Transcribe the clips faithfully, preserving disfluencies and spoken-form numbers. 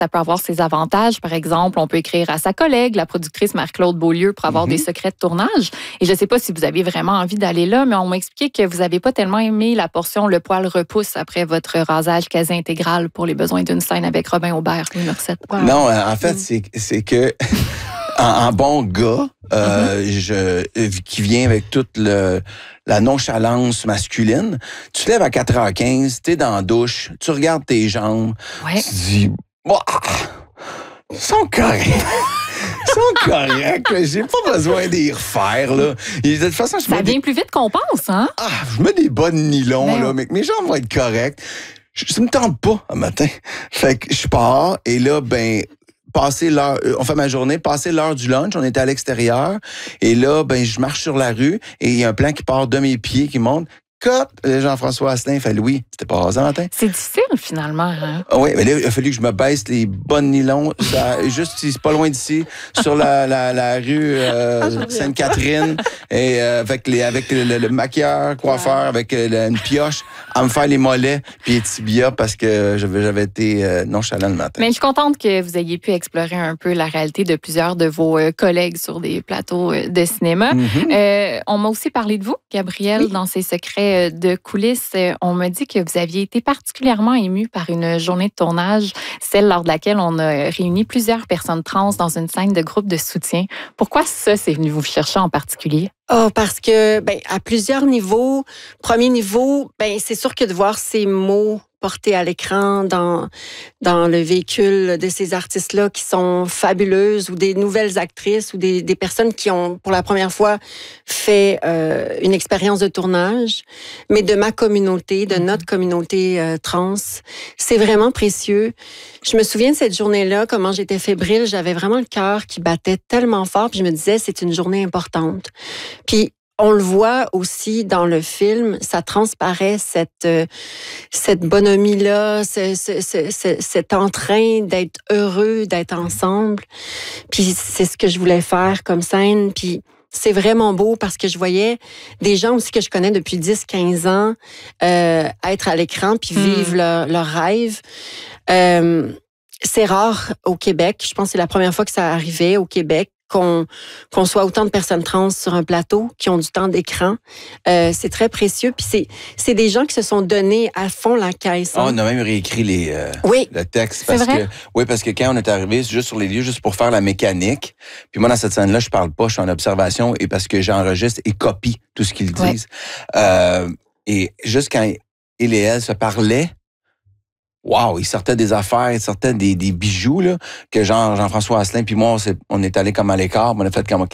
ça peut avoir ses avantages. Par exemple, on peut écrire à sa collègue, la productrice Marie-Claude Beaulieu, pour avoir mm-hmm. des secrets de tournage. Et je ne sais pas si vous avez vraiment envie d'aller là, mais on m'a expliqué que vous n'avez pas tellement aimé la portion Le poil repousse après votre rasage quasi intégral pour les besoins d'une scène avec Robin Aubert, Louis Morissette. Wow. Non, en fait, c'est, c'est que en, en bon gars, euh, mm-hmm. je, qui vient avec toute le, la nonchalance masculine, tu te lèves à quatre heures quinze, t'es dans la douche, tu regardes tes jambes, ouais. tu te dis, bah, ils sont corrects. Ils sont corrects. J'ai pas besoin d'y refaire, là. Et de toute façon, je Ça vient des... plus vite qu'on pense, hein? Ah, je mets des bonnes nylons, ben... là, mais mes jambes vont être correctes. Je, ça me tente pas, un matin. Fait que je pars, et là, ben, passer l'heure, on fait ma journée, passer l'heure du lunch, on était à l'extérieur, et là, ben, je marche sur la rue, et il y a un plan qui part de mes pieds, qui monte. Cop, Jean-François Asselin fait Louis. C'était pas rasant, matin. C'est difficile, finalement. Hein? Ah oui, mais là, il a fallu que je me baisse les bonnes nylons. Ça, juste, c'est pas loin d'ici, sur la, la, la rue euh, Sainte-Catherine, et euh, avec, les, avec le, le, le maquilleur, coiffeur, ouais. avec euh, une pioche, à me faire les mollets puis les tibias parce que j'avais, j'avais été euh, nonchalant le matin. Mais je suis contente que vous ayez pu explorer un peu la réalité de plusieurs de vos euh, collègues sur des plateaux euh, de cinéma. Mm-hmm. Euh, on m'a aussi parlé de vous, Gabrielle, oui. dans ses secrets de coulisses. On m'a dit que vous aviez été particulièrement ému par une journée de tournage, celle lors de laquelle on a réuni plusieurs personnes trans dans une scène de groupe de soutien. Pourquoi ça, c'est venu vous chercher en particulier? Oh, parce que, ben, à plusieurs niveaux. Premier niveau, ben, c'est sûr que de voir ces mots portés à l'écran dans, dans le véhicule de ces artistes-là qui sont fabuleuses, ou des nouvelles actrices, ou des, des personnes qui ont, pour la première fois, fait euh, une expérience de tournage, mais de ma communauté, de notre communauté euh, trans. C'est vraiment précieux. Je me souviens de cette journée-là, comment j'étais fébrile, j'avais vraiment le cœur qui battait tellement fort, puis je me disais, c'est une journée importante. Puis, on le voit aussi dans le film, ça transparaît cette, euh, cette bonhomie-là, ce, ce, ce, ce, cet entrain d'être heureux, d'être ensemble. Puis c'est ce que je voulais faire comme scène. Puis c'est vraiment beau parce que je voyais des gens aussi que je connais depuis dix quinze ans euh, être à l'écran puis vivre mmh. leur, leur rêve. Euh, c'est rare au Québec. Je pense que c'est la première fois que ça arrivait au Québec. Qu'on, qu'on soit autant de personnes trans sur un plateau, qui ont du temps d'écran. Euh, c'est très précieux. Puis c'est, c'est des gens qui se sont donnés à fond la caisse. Hein? Oh, on a même réécrit les, euh, oui. le texte. Parce que, oui, parce que quand on est arrivé, c'est juste sur les lieux, juste pour faire la mécanique. Puis moi, dans cette scène-là, je parle pas, je suis en observation, et parce que j'enregistre et copie tout ce qu'ils disent. Ouais. Euh, et juste quand il et elle se parlaient, wow, il sortait des affaires, il sortait des, des bijoux, là, que genre Jean-François Asselin, puis moi, on, s'est, on est allé comme à l'écart, on a fait comme, OK,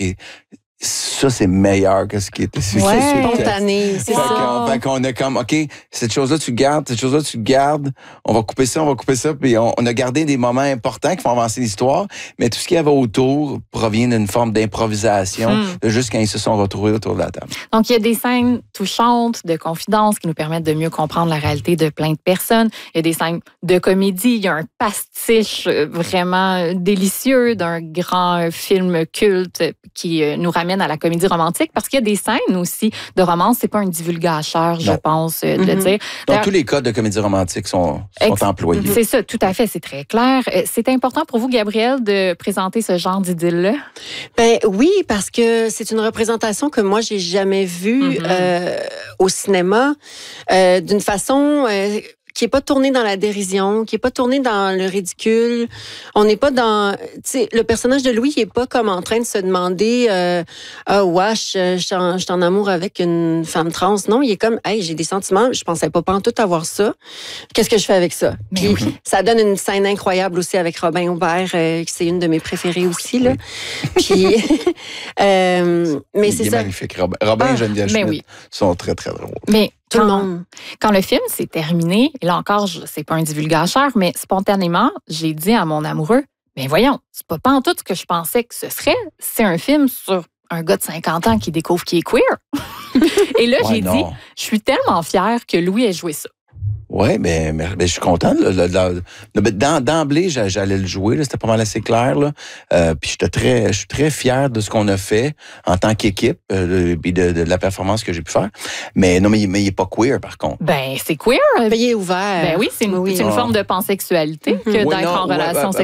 ça, c'est meilleur que ce qui était sur ouais, le spontané, c'est fait ça. Qu'on, fait qu'on a comme, OK, cette chose-là, tu gardes, cette chose-là, tu gardes, on va couper ça, on va couper ça, puis on, on a gardé des moments importants qui font avancer l'histoire, mais tout ce qu'il y avait autour provient d'une forme d'improvisation, hmm. de juste quand ils se sont retrouvés autour de la table. Donc, il y a des scènes touchantes, de confidence, qui nous permettent de mieux comprendre la réalité de plein de personnes. Il y a des scènes de comédie, il y a un pastiche vraiment délicieux d'un grand film culte qui nous ramène à la comédie romantique, parce qu'il y a des scènes aussi de romance. C'est pas un divulgateur, je pense, de mm-hmm. le dire. Donc, tous les codes de comédie romantique sont, sont Ex- employés. C'est ça, tout à fait, c'est très clair. C'est important pour vous, Gabrielle, de présenter ce genre d'idylle-là? Ben oui, parce que c'est une représentation que moi, j'ai jamais vue mm-hmm. euh, au cinéma, euh, d'une façon... Euh, qui est pas tourné dans la dérision, qui est pas tourné dans le ridicule. On n'est pas dans... Tu sais, le personnage de Louis, il est pas comme en train de se demander euh, « Ah, wesh, je suis en, en amour avec une femme trans. » Non, il est comme « Hey, j'ai des sentiments, je pensais pas pantoute avoir ça. Qu'est-ce que je fais avec ça? » Puis oui. ça donne une scène incroyable aussi avec Robin Aubert, euh, qui c'est une de mes préférées aussi, là. Oui. Puis... euh, mais il c'est est ça. magnifique. Robin, Robin ah, et Geneviève Schmidt oui. sont très, très drôles. Mais tout quand, le monde. Quand le film s'est terminé, et là encore, je, c'est pas un divulgateur, mais spontanément, j'ai dit à mon amoureux, mais voyons, c'est pas pantoute ce que je pensais que ce serait. C'est un film sur un gars de cinquante ans qui découvre qu'il est queer. Et là, ouais, j'ai non. dit, je suis tellement fière que Louis ait joué ça. Oui, mais, mais, mais je suis content. Là, là, là, là, dans, d'emblée, j'allais le jouer. Là, c'était pas mal assez clair. Là. Euh, puis j'étais très, je suis très fier de ce qu'on a fait en tant qu'équipe euh, et de, de, de la performance que j'ai pu faire. Mais non, mais, mais il est pas queer, par contre. Ben, c'est queer. Ben, il est ouvert. Ben oui, c'est une, oui. C'est une ah. forme de pansexualité mm-hmm. que oui, d'être non, en relation ouais, sexuelle.